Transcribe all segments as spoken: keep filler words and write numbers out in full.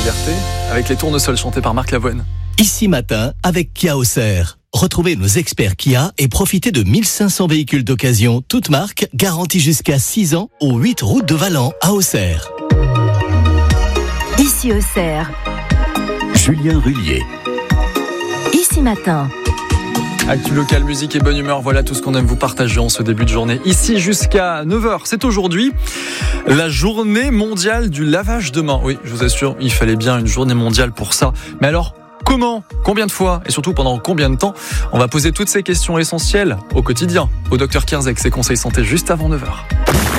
liberté avec les tournesols chantés par Marc Lavoine. Ici Matin avec Kia Auxerre. Retrouvez nos experts Kia et profitez de mille cinq cents véhicules d'occasion, toutes marques, garantis jusqu'à six ans, aux huit routes de Valent à Auxerre. Ici Auxerre. Julien Rullier. Ici Matin. Actu local, musique et bonne humeur, voilà tout ce qu'on aime vous partager en ce début de journée. Ici jusqu'à neuf heures, c'est aujourd'hui la journée mondiale du lavage de mains. Oui, je vous assure, il fallait bien une journée mondiale pour ça. Mais alors, comment ? Combien de fois ? Et surtout pendant combien de temps ? On va poser toutes ces questions essentielles au quotidien au docteur Kierzek, ses conseils santé juste avant neuf heures.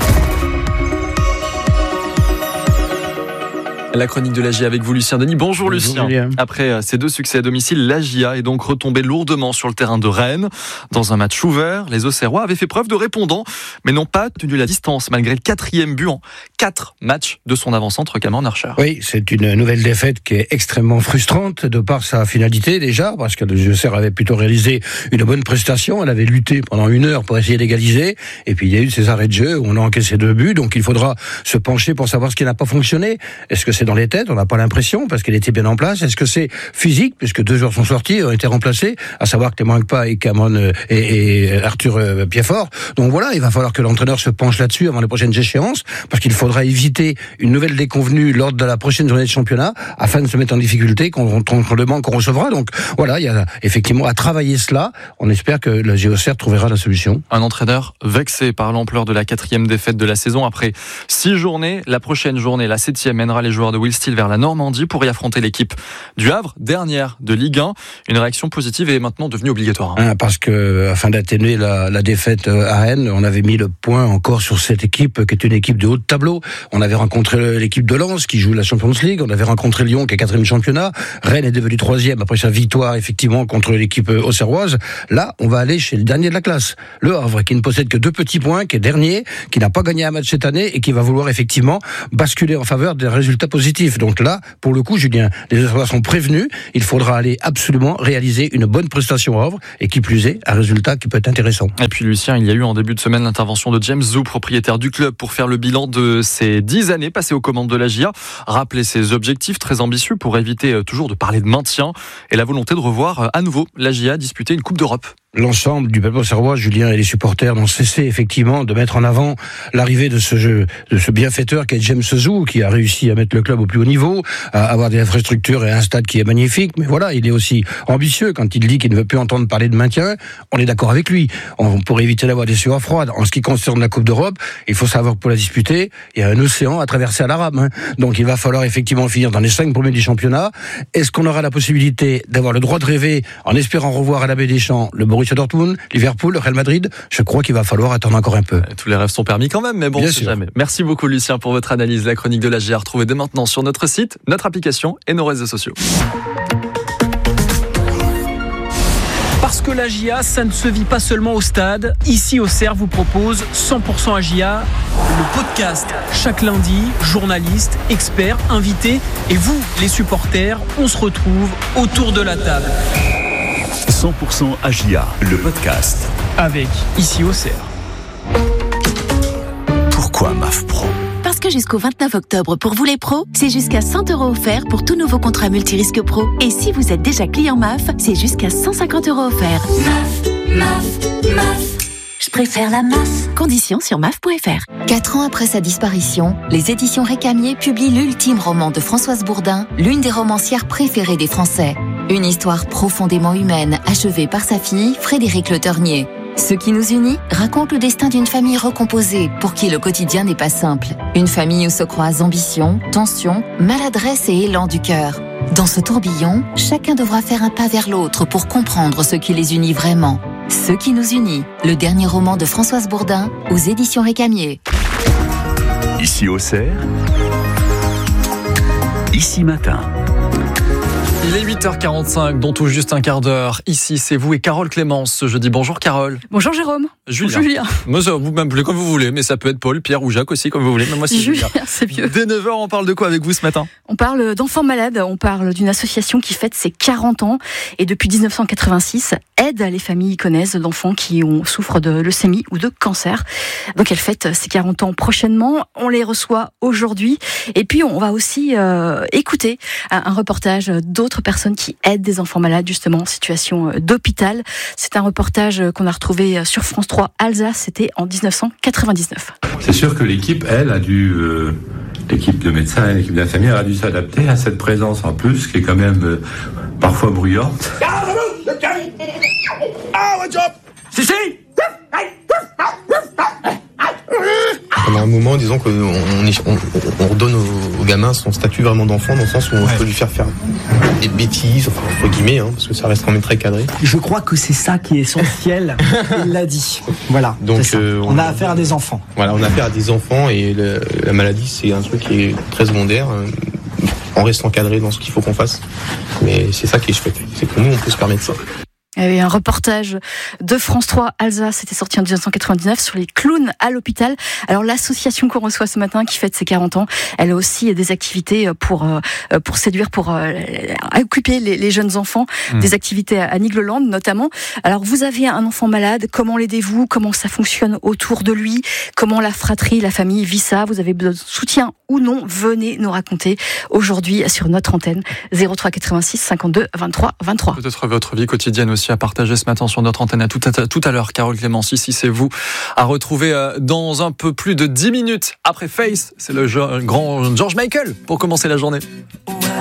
La chronique de l'A G I A avec vous, Lucien Denis. Bonjour, Bonjour Lucien. Julien. Après ces deux succès à domicile, l'A G I A est donc retombée lourdement sur le terrain de Rennes. Dans un match ouvert, les Auxerrois avaient fait preuve de répondants, mais n'ont pas tenu la distance malgré le quatrième but en quatre matchs de son avant-centre Cameron Archer. Oui, c'est une nouvelle défaite qui est extrêmement frustrante de par sa finalité déjà, parce que les Auxerre avait plutôt réalisé une bonne prestation. Elle avait lutté pendant une heure pour essayer d'égaliser, et puis il y a eu ces arrêts de jeu où on a encaissé deux buts, donc il faudra se pencher pour savoir ce qui n'a pas fonctionné. Est-ce que c'est dans les têtes, on n'a pas l'impression, parce qu'elle était bien en place. Est-ce que c'est physique, puisque deux joueurs sont sortis, ont été remplacés, à savoir Clément Agpa et Cameron et, et Arthur Piefort. Donc voilà, il va falloir que l'entraîneur se penche là-dessus avant les prochaines échéances, parce qu'il faudra éviter une nouvelle déconvenue lors de la prochaine journée de championnat, afin de se mettre en difficulté contre le manque qu'on recevra. Donc voilà, il y a effectivement à travailler cela. On espère que la G O C R trouvera la solution. Un entraîneur vexé par l'ampleur de la quatrième défaite de la saison. Après six journées, la prochaine journée, la septième, mènera les joueurs de Will Steel vers la Normandie pour y affronter l'équipe du Havre, dernière de Ligue un. Une réaction positive est maintenant devenue obligatoire. Hein, parce que, afin d'atténuer la, la défaite à Rennes, on avait mis le point encore sur cette équipe qui est une équipe de haut de tableau. On avait rencontré l'équipe de Lens qui joue la Champions League. On avait rencontré Lyon qui est quatrième championnat. Rennes est devenu troisième après sa victoire effectivement contre l'équipe auxerroise. Là, on va aller chez le dernier de la classe, le Havre, qui ne possède que deux petits points, qui est dernier, qui n'a pas gagné un match cette année et qui va vouloir effectivement basculer en faveur des résultats positifs. Donc là, pour le coup, Julien, les Auxerrois sont prévenus. Il faudra aller absolument réaliser une bonne prestation au Havre, et qui plus est, un résultat qui peut être intéressant. Et puis Lucien, il y a eu en début de semaine l'intervention de James Zou, propriétaire du club, pour faire le bilan de ses dix années passées aux commandes de l'A G I A, rappeler ses objectifs très ambitieux pour éviter toujours de parler de maintien, et la volonté de revoir à nouveau l'A G I A disputer une Coupe d'Europe. L'ensemble du peuple auxerrois, Julien, et les supporters n'ont cessé effectivement de mettre en avant l'arrivée de ce jeu, de ce bienfaiteur qu'est James Zou, qui a réussi à mettre le club au plus haut niveau, à avoir des infrastructures et un stade qui est magnifique. Mais voilà, il est aussi ambitieux quand il dit qu'il ne veut plus entendre parler de maintien. On est d'accord avec lui. On pourrait éviter d'avoir des sueurs froides. En ce qui concerne la Coupe d'Europe, il faut savoir que pour la disputer, il y a un océan à traverser à la rame. Hein. Donc il va falloir effectivement finir dans les cinq premiers du championnat. Est-ce qu'on aura la possibilité d'avoir le droit de rêver en espérant revoir à la Baie des Champs le Borussia Dortmund, Liverpool, le Real Madrid? Je crois qu'il va falloir attendre encore un peu. Tous les rêves sont permis quand même, mais bon, c'est jamais. Merci beaucoup Lucien pour votre analyse. La chronique de l'A G I A retrouvée dès maintenant sur notre site, notre application et nos réseaux sociaux. Parce que l'A G I A, ça ne se vit pas seulement au stade. Ici, Auxerre vous propose cent pour cent A G I A, le podcast. Chaque lundi, journalistes, experts, invités et vous, les supporters, on se retrouve autour de la table. cent pour cent A G I A, le podcast. Avec Ici Auxerre. Pourquoi M A F Pro ? Parce que jusqu'au vingt-neuf octobre, pour vous les pros, c'est jusqu'à cent euros offerts pour tout nouveau contrat multirisque pro. Et si vous êtes déjà client M A F, c'est jusqu'à cent cinquante euros offerts. M A F, M A F, M A F. Je préfère la M A F. Conditions sur M A F point F R. Quatre ans après sa disparition, les éditions Récamier publient l'ultime roman de Françoise Bourdin, l'une des romancières préférées des Français. Une histoire profondément humaine, achevée par sa fille, Frédéric Le Ternier. Ce qui nous unit raconte le destin d'une famille recomposée, pour qui le quotidien n'est pas simple. Une famille où se croisent ambition, tension, maladresse et élan du cœur. Dans ce tourbillon, chacun devra faire un pas vers l'autre pour comprendre ce qui les unit vraiment. Ce qui nous unit, le dernier roman de Françoise Bourdin, aux éditions Récamier. Ici Auxerre, Ici Matin. Il est huit heures quarante-cinq, dont tout juste un quart d'heure. Ici, c'est vous et Carole Clémence ce jeudi. Bonjour Carole. Bonjour Jérôme. Julien. Julien. Moi, ça, vous m'appelez comme vous voulez, mais ça peut être Paul, Pierre ou Jacques aussi, comme vous voulez. Mais moi, c'est Julien. Julien, c'est mieux. Dès neuf heures, on parle de quoi avec vous ce matin ? On parle d'enfants malades, on parle d'une association qui fête ses quarante ans et depuis dix-neuf cent quatre-vingt-six aide les familles iconaises d'enfants qui ont, souffrent de leucémie ou de cancer. Donc elle fête ses quarante ans prochainement, on les reçoit aujourd'hui et puis on va aussi euh, écouter un, un reportage d'autres personnes qui aident des enfants malades justement en situation d'hôpital. C'est un reportage qu'on a retrouvé sur France trois Alsace, c'était en dix-neuf cent quatre-vingt-dix-neuf. C'est sûr que l'équipe, elle, a dû... Euh... L'équipe de médecins et l'équipe d'infirmières a dû s'adapter à cette présence en plus, qui est quand même euh, parfois bruyante. Pendant un moment, disons qu'on on, on redonne au, au gamin son statut vraiment d'enfant, dans le sens où on ouais. peut lui faire faire des bêtises, enfin, entre guillemets, hein, parce que ça reste quand même très cadré. Je crois que c'est ça qui est essentiel, il l'a dit. Voilà. Donc, euh, on, on a affaire à des enfants. Voilà, on a affaire à des enfants et le, la maladie, c'est un truc qui est très secondaire. On reste encadré dans ce qu'il faut qu'on fasse. Mais c'est ça qui est chouette. C'est que nous, on peut se permettre ça. Il y avait un reportage de France trois Alsace, c'était sorti en dix-neuf cent quatre-vingt-dix-neuf sur les clowns à l'hôpital. Alors l'association qu'on reçoit ce matin, qui fête ses quarante ans, elle a aussi des activités pour pour séduire, pour euh, occuper les, les jeunes enfants, mmh. des activités à Nigloland notamment. Alors vous avez un enfant malade, comment l'aidez-vous ? Comment ça fonctionne autour de lui ? Comment la fratrie, la famille vit ça ? Vous avez besoin de soutien ou non ? Venez nous raconter aujourd'hui sur notre antenne zéro trois quatre-vingt-six cinquante-deux vingt-trois vingt-trois. Peut-être votre vie quotidienne aussi à partager ce matin sur notre antenne. À tout à, tout à l'heure, Carole Clémence, ici c'est vous, à retrouver dans un peu plus de dix minutes après Face. C'est le grand George Michael pour commencer la journée.